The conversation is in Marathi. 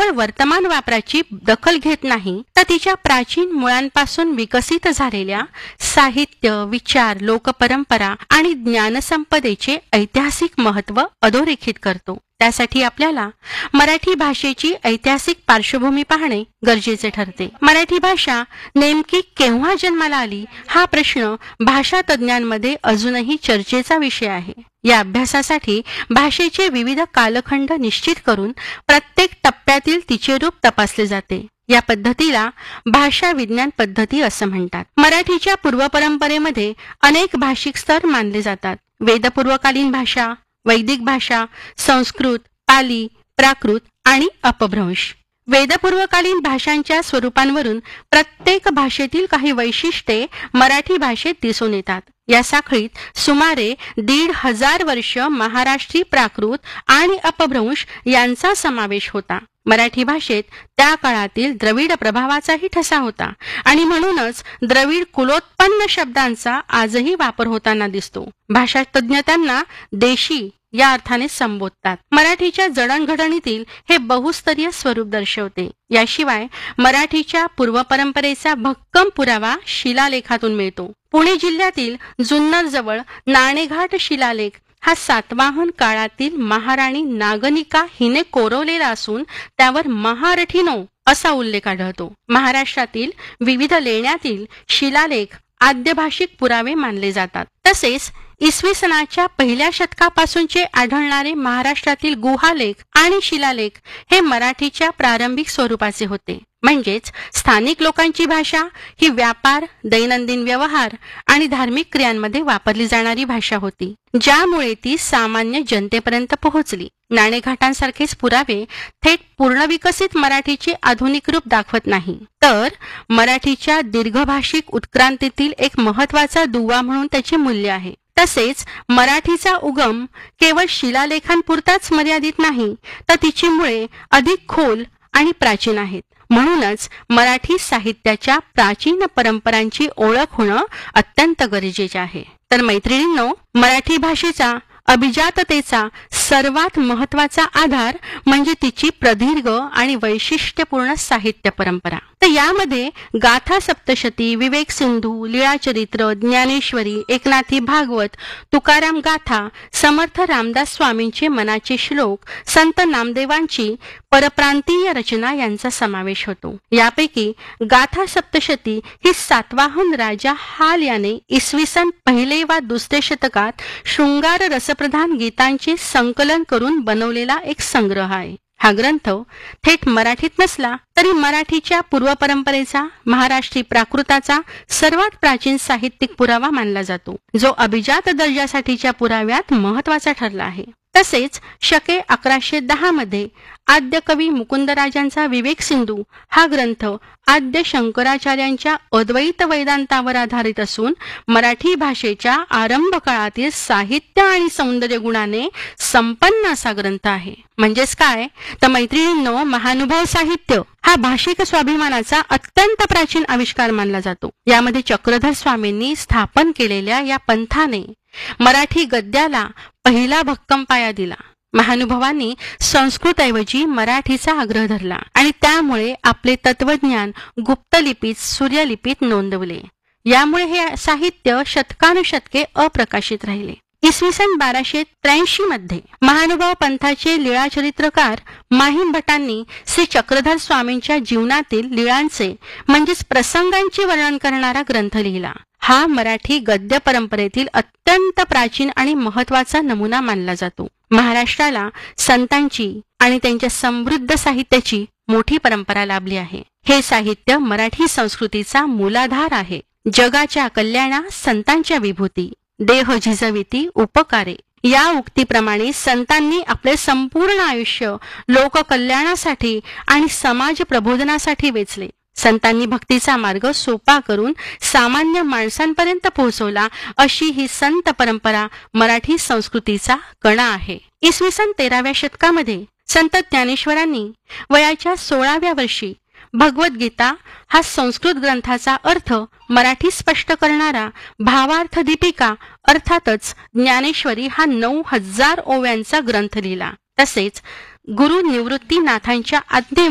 केवळ वर्तमान वापराची दखल घेत नाही, तर तिच्या प्राचीन मुळांपासून विकसित झालेल्या साहित्य, विचार, लोकपरंपरा आणि ज्ञानसंपदेचे ऐतिहासिक महत्त्व अधोरेखित करतो. त्यासाठी आपल्याला मराठी भाषेची ऐतिहासिक पार्श्वभूमी पाहणे गरजेचे ठरते. मराठी भाषा नेमकी केव्हा जन्माला आली हा प्रश्न भाषा तज्ञांमध्ये अजूनही चर्चेचा विषय आहे. या अभ्यासासाठी भाषेचे विविध कालखंड निश्चित करून प्रत्येक टप्प्यातील तिचे रूप तपासले जाते. या पद्धतीला भाषा विज्ञान पद्धती असं म्हणतात. मराठीच्या पूर्वपरंपरेमध्ये अनेक भाषिक स्तर मानले जातात. वेदपूर्वकालीन भाषा, वैदिक भाषा, संस्कृत, पाली, प्राकृत आणि अपभ्रंश. वेदपूर्वकालीन भाषांच्या स्वरूपांवरून प्रत्येक भाषेतील काही वैशिष्ट्ये मराठी भाषेत दिसून येतात. या साखळीत सुमारे 1500 वर्ष महाराष्ट्री प्राकृत आणि अपभ्रंश यांचा समावेश होता. मराठी भाषेत त्या काळातील द्रविड प्रभावाचाही ठसा होता आणि म्हणूनच द्रविड कुलोत्पन्न शब्दांचा आजही वापर होताना दिसतो. भाषा तज्ञ त्यांना देशी या अर्थाने संबोधतात. मराठीच्या जडणघडणीतील हे बहुस्तरीय स्वरूप दर्शवते. याशिवाय मराठीच्या पूर्वपरंपरेचा भक्कम पुरावा शिलालेखातून मिळतो. पुणे जिल्ह्यातील जुन्नर जवळ नाणेघाट शिलालेख हा सातवाहन काळातील महाराणी नागनिका हिने कोरवलेला असून त्यावर महारठीनो असा उल्लेख आढळतो. महाराष्ट्रातील विविध लेण्यातील शिलालेख आद्य भाषिक पुरावे मानले जातात. तसेच इसवी सनाच्या पहिल्या शतकापासूनचे आढळणारे महाराष्ट्रातील गुहालेख आणि शिलालेख हे मराठीच्या प्रारंभिक स्वरूपाचे होते. म्हणजेच स्थानिक लोकांची भाषा ही व्यापार, दैनंदिन व्यवहार आणि धार्मिक क्रियांमध्ये वापरली जाणारी भाषा होती, ज्यामुळे ती सामान्य जनतेपर्यंत पोहोचली. नाणेघाटांसारखेच पुरावे थेट पूर्ण विकसित मराठीचे आधुनिक रूप दाखवत नाही, तर मराठीच्या दीर्घभाषिक उत्क्रांतीतील एक महत्वाचा दुवा म्हणून त्याचे मूल्य आहे. तसेच मराठीचा उगम केवळ शिलालेखांपुरताच मर्यादित नाही, तर तिची मुळे अधिक खोल आणि प्राचीन आहेत. म्हणूनच मराठी साहित्याच्या प्राचीन परंपरांची ओळख होणं अत्यंत गरजेचे आहे. तर मैत्रिणींनो, मराठी भाषेचा अभिजाततेचा सर्वात महत्वाचा आधार म्हणजे तिची प्रदीर्घ आणि वैशिष्ट्यपूर्ण साहित्य परंपरा. तर यामध्ये गाथा सप्तशती, विवेक सिंधू, लीळाचरित्र, ज्ञानेश्वरी, एकनाथी भागवत, तुकाराम गाथा, समर्थ रामदास स्वामींचे मनाचे श्लोक, संत नामदेवांची परप्रांतीय रचना यांचा समावेश होतो. यापैकी गाथा सप्तशती ही सातवाहन राजा हाल याने इसवी सन पहिले वा दुसरे शतकात शृंगार रसप्रधान गीतांचे संकलन करून बनवलेला एक संग्रह आहे. हा ग्रंथ थेट मराठीत नसला तरी मराठीच्या पूर्वपरंपरेचा, महाराष्ट्री प्राकृताचा सर्वात प्राचीन साहित्यिक पुरावा मानला जातो, जो अभिजात दर्जासाठीच्या पुराव्यात महत्वाचा ठरला आहे. तसेच शके 1110 मध्ये आद्य कवी मुकुंदराजांचा विवेक सिंधू हा ग्रंथ आद्य शंकराचार्यांच्या अद्वैत वेदांतावर आधारित असून मराठी भाषेच्या आरंभ काळातील साहित्य आणि सौंदर्य गुणाने संपन्न असा ग्रंथ आहे. म्हणजेच काय तर मैत्रिणींनो, महानुभाव साहित्य हा भाषिक स्वाभिमानाचा अत्यंत प्राचीन आविष्कार मानला जातो. यामध्ये चक्रधर स्वामींनी स्थापन केलेल्या या पंथाने मराठी गद्याला पहिला भक्कम पाया दिला. महानुभावांनी संस्कृतऐवजी मराठीचा आग्रह धरला आणि त्यामुळे आपले तत्वज्ञान गुप्तलिपीत, सूर्यलिपीत नोंदवले. यामुळे हे साहित्य शतकानुशतके अप्रकाशित राहिले. इसवी सन 1283 मध्ये महानुभाव पंथाचे लीळाचरित्रकार माहीम भटांनी श्री चक्रधर स्वामींच्या जीवनातील लीळांचे म्हणजेच प्रसंगांचे वर्णन करणारा ग्रंथ लिहिला. हा मराठी गद्य परंपरेतील अत्यंत प्राचीन आणि महत्वाचा नमुना मानला जातो. महाराष्ट्राला संतांची आणि त्यांच्या समृद्ध साहित्याची मोठी परंपरा लाभली आहे. हे साहित्य मराठी संस्कृतीचा मूलाधार आहे. जगाच्या कल्याणास संतांच्या विभूती, देह झिजविती उपकारे या उक्तीप्रमाणे संतांनी आपले संपूर्ण आयुष्य लोककल्याणासाठी आणि समाज प्रबोधनासाठी वेचले. संतांनी भक्तीचा मार्ग सोपा करून सामान्य माणसांपर्यंत पोहोचवला, अशी ही संत परंपरा मराठी संस्कृतीचा कणा आहे. इसवी सन 13व्या शतकामध्ये संत ज्ञानेश्वरांनी वयाच्या 16व्या वर्षी भगवद्गीता हा संस्कृत ग्रंथाचा अर्थ मराठी स्पष्ट करणारा भावार्थ दीपिका अर्थातच ज्ञानेश्वरी हा 9000 ओव्यांचा ग्रंथ लिहिला. तसेच गुरु निवृत्तीनाथांच्या आज्ञे